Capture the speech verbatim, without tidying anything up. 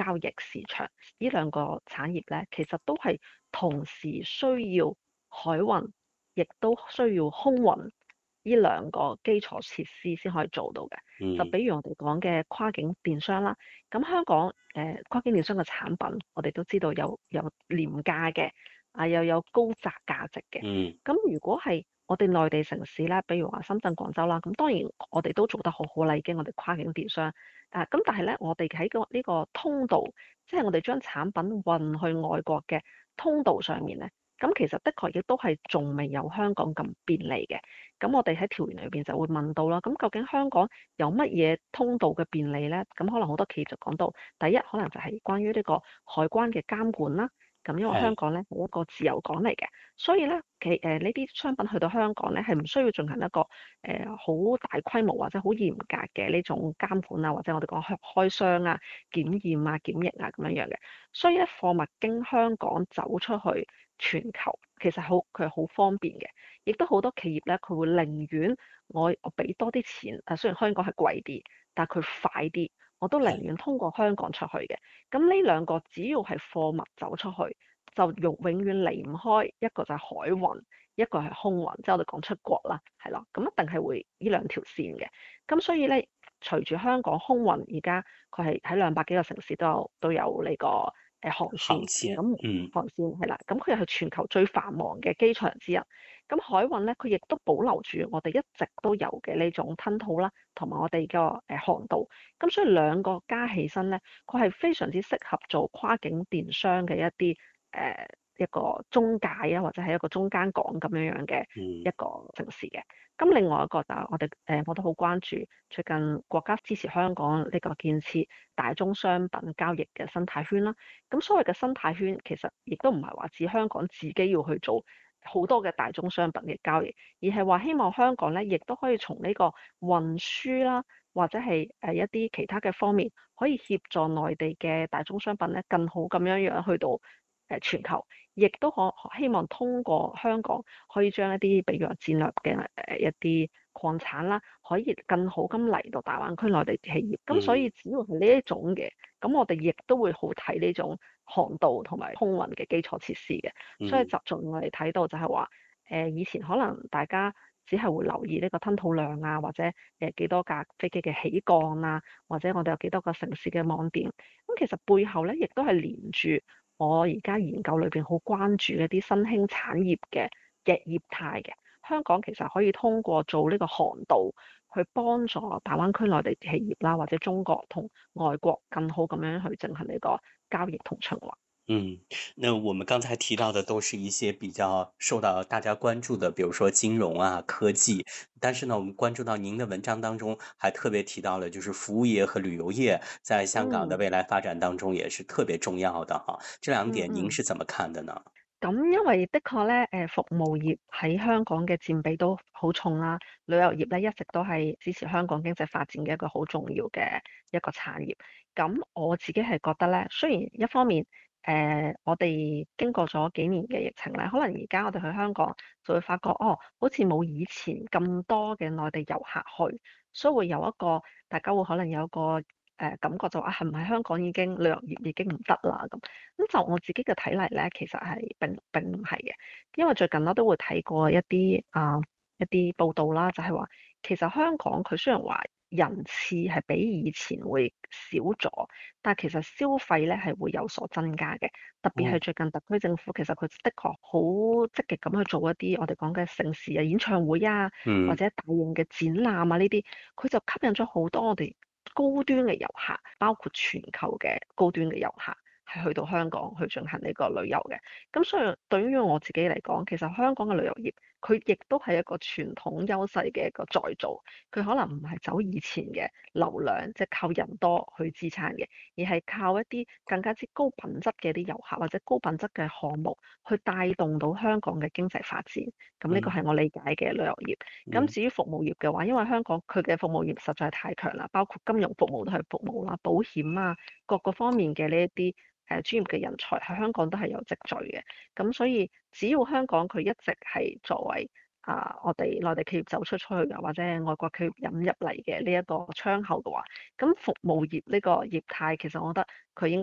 交易市場。呢兩個產業咧，其實都係同時需要海運，亦都需要空運呢兩個基礎設施先可以做到嘅。就嗯比如我哋講嘅跨境電商啦，咁香港誒、呃、跨境電商嘅產品，我哋都知道有有廉價嘅，啊又有高值價值嘅。 嗯咁如果係我哋內地城市咧，比如話深圳、廣州啦，咁當然我哋都做得好好啦，已經我哋跨境電商。啊，咁但係咧，我哋喺個呢個通道，即係我哋將產品運去外國嘅通道上面咧，咁其實的確亦都係仲未有香港咁便利嘅。咁我哋喺條文裏邊就會問到啦，咁究竟香港有乜嘢通道嘅便利咧？咁可能好多企業就講到，第一可能就係關於呢個海關嘅監管啦。咁因為香係港咧係一個自由港嚟嘅，所以咧其誒呢啲商品去到香港咧係唔需要進行一個誒好大規模或者好嚴格嘅呢種監管啊，或者我哋講開開箱啊、檢驗啊、檢疫啊咁樣樣嘅。所以咧貨物經香港走出去全球，其實好佢係好方便嘅，亦都好多企業咧佢會寧願我我俾多啲錢，誒雖然香港係貴啲，但係佢快啲，我都寧係願通過香港出去嘅。咁呢兩個只要係貨物走出去，就永永遠離唔開一個就係海運，一個係空運，即係我哋講出國啦，係啦，咁一定係會呢兩條線嘅。咁所以咧，隨住香港空運而家佢係喺兩百幾個城市都有都有呢個誒航線， 航線， 咁嗯航線係啦，咁佢又係全球最繁忙嘅機場之一。咁海運咧，佢亦都保留住我哋一直都有嘅呢種吞吐啦，同埋我哋個誒航道。咁所以兩個加起身咧，佢係非常之適合做跨境電商嘅一啲誒、呃、一個中介啊，或者係一個中間港咁樣樣嘅一嗯個城市嘅。咁另外一個就係我哋誒、呃、我都好關注最近國家支持香港呢個建設大宗商品交易嘅生態圈啦。咁所謂嘅生態圈其實亦都唔係話指香港自己要去做好多嘅大宗商品嘅交易，而係話希望香港咧亦都可以從呢個運輸啦，或者係誒一啲其他嘅方面，可以協助內地嘅大宗商品咧更好咁樣樣去到誒全球，亦都可希望通過香港可以將一啲比如話戰略嘅誒一啲礦產啦，可以更好咁嚟到大灣區內地企業。咁所以嗯只要係呢一種嘅，咁我哋亦都會好睇呢種航道同埋空運嘅基礎設施嘅。所以嗯集中我哋睇到就係話，誒以前可能大家只係會留意呢個吞吐量啊，或者誒幾多架飛機嘅起降啊，或者我哋有幾多個城市嘅網點。咁其實背後咧，亦都係連住我而家研究裏邊好關注一啲新興產業嘅嘅業態嘅。香港其實可以通過做呢個航道，去幫助大灣區內地企業啦，或者中國同外國更好咁樣去進行呢個交易同循環。 嗯，那我們剛才提到的都是一些比較受到大家關注的，比如說金融啊、科技。但是呢，我們關注到您的文章當中還特別提到了，就是服務業和旅遊業在香港的嗯未來發展當中也是特別重要的哈。這兩點您嗯嗯。 是怎麼看的呢？ 咁因為的確咧，誒服務業喺香港嘅佔比都好重啦，旅遊業咧一直都係支持香港經濟發展嘅一個好重要嘅一個產業。咁我自己係覺得咧，雖然一方面誒、呃、我哋經過咗幾年嘅疫情咧，可能而家我哋去香港就會發覺，哦，好似冇以前咁多嘅內地遊客去，所以會有一個大家會可能有一個誒、呃、感覺就話係唔係香港已經旅遊業已經唔得啦咁。咁就我自己嘅睇嚟咧，其實係並並唔係嘅，因為最近我都會睇過一啲啊、一啲報道啦，就係話其實香港佢雖然話人次係比以前會少咗，但係其實消費咧係會有所增加嘅。特別係嗯最近特區政府其實佢的確好積極咁去做一啲我哋講嘅盛事啊、演唱會啊，或嗯者大型嘅展覽啊呢啲，佢就吸引咗好多我哋高端嘅遊客，包括全球嘅高端嘅遊客。係去到香港去進行呢個旅遊嘅，咁所以對於我自己嚟講，其實香港嘅旅遊業佢亦都係一個傳統優勢嘅一個再造，佢可能唔係走以前嘅流量，即係靠人多去支撐嘅，而係靠一啲更加之高品質嘅啲遊客或者高品質嘅項目去帶動到香港嘅經濟發展。咁呢個嗯係我理解嘅旅遊業。咁嗯至於服務業嘅話，因為香港佢嘅服務業實在太強啦，包括金融服務都係服務啦、保險啊各個方面嘅呢一啲。誒專業嘅人才喺香港都係有積聚嘅，咁所以只要香港佢一直係作為啊我哋內地企業走出出去嘅，或者係外國企業引入嚟嘅呢一個窗口嘅話，咁服務業呢個業態其實我覺得佢應